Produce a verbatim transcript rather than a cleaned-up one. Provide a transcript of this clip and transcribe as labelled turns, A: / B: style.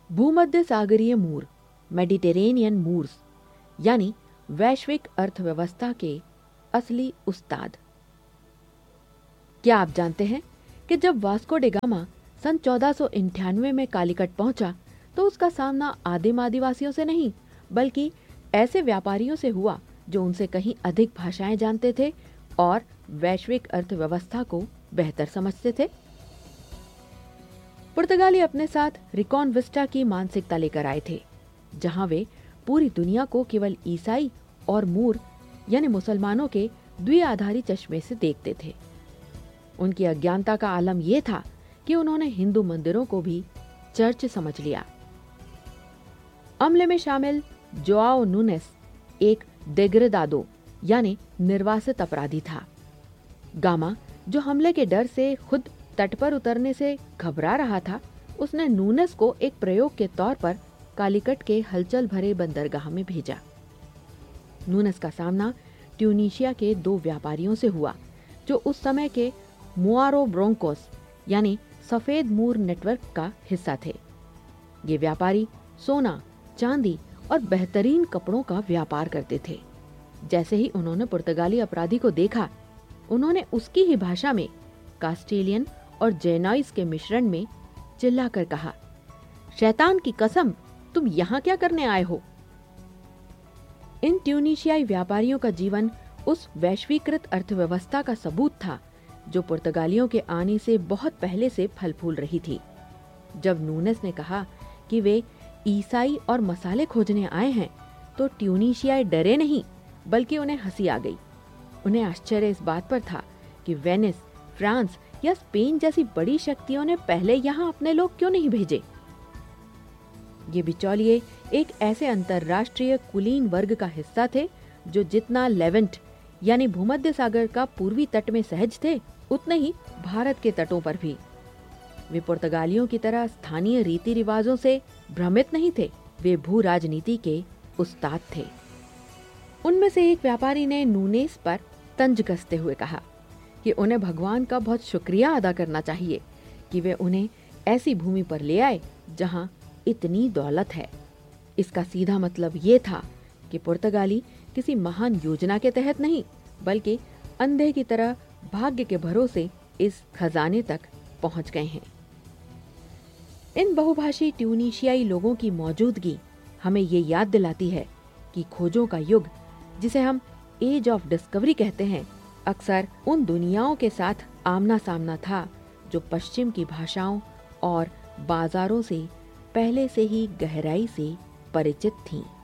A: भूमध्य सागरीय मूर, Mediterranean Moore's, यानी वैश्विक अर्थव्यवस्था के असली उस्ताद। क्या आप जानते हैं कि जब वास्को डे गामा सन चौदह सौ अंठानवे में कालीकट पहुंचा तो उसका सामना आदिम आदिवासियों से नहीं बल्कि ऐसे व्यापारियों से हुआ जो उनसे कहीं अधिक भाषाएं जानते थे और वैश्विक अर्थव्यवस्था को बेहतर समझते थे। पुर्तगाली अपने साथ रिकॉनविस्टा की मानसिकता लेकर आए थे, जहां वे पूरी दुनिया को केवल ईसाई और मूर यानी मुसलमानों के द्विआधारी चश्मे से देखते थे। उनकी अज्ञानता का आलम यह था कि उन्होंने हिंदू मंदिरों को भी चर्च समझ लिया। अमले में शामिल जोआओ नूनेस एक डेग्रेदादो यानी निर्वासित अपराधी था। गामा, जो हमले के डर से खुद तट पर उतरने से घबरा रहा था, उसने नूनेस को एक प्रयोग के तौर पर कालीकट के हलचल भरे बंदरगाह में भेजा। नूनेस का सामना ट्यूनीशिया के दो व्यापारियों से हुआ जो उस समय के मुआरो ब्रोंकोस यानी सफेद मूर नेटवर्क का हिस्सा थे। ये व्यापारी सोना, चांदी और बेहतरीन कपड़ों का व्यापार करते थे। जैसे ही उन्होंने पुर्तगाली अपराधी को देखा, उन्होंने उसकी ही भाषा में कास्टेलियन और जेनॉइस के मिश्रण में चिल्लाकर कहा, शैतान की कसम, तुम यहाँ क्या करने आए हो? इन ट्यूनीशियाई व्यापारियों का जीवन उस वैश्वीकृत अर्थव्यवस्था का सबूत था जो पुर्तगालियों के आने से बहुत पहले से फल फूल रही थी। जब नूनेस ने कहा कि वे ईसाई और मसाले खोजने आए हैं, तो ट्यूनीशियाई डरे नहीं बल्कि उन्हें हंसी आ गई। उन्हें आश्चर्य इस बात पर था कि वेनिस, फ्रांस या स्पेन जैसी बड़ी शक्तियों ने पहले यहाँ अपने लोग क्यों नहीं भेजे। ये बिचौलिए एक ऐसे अंतरराष्ट्रीय कुलीन वर्ग का हिस्सा थे जो जितना लेवेंट यानी भूमध्य सागर का पूर्वी तट में सहज थे, उतने ही भारत के तटों पर भी। वे पुर्तगालियों की तरह स्थानीय रीति रिवाजों से भ्रमित नहीं थे, वे भू राजनीति के उस्ताद थे। उनमें से एक व्यापारी ने नूनेस पर तंज कसते हुए कहा कि उन्हें भगवान का बहुत शुक्रिया अदा करना चाहिए कि वे उन्हें ऐसी भूमि पर ले आए जहां इतनी दौलत है। इसका सीधा मतलब ये था कि पुर्तगाली किसी महान योजना के तहत नहीं बल्कि अंधे की तरह भाग्य के भरोसे इस खजाने तक पहुंच गए हैं। इन बहुभाषी ट्यूनीशियाई लोगों की मौजूदगी हमें ये याद दिलाती है कि खोजों का युग, जिसे हम एज ऑफ डिस्कवरी कहते हैं, अक्सर उन दुनियाओं के साथ आमना सामना था जो पश्चिम की भाषाओं और बाजारों से पहले से ही गहराई से परिचित थीं।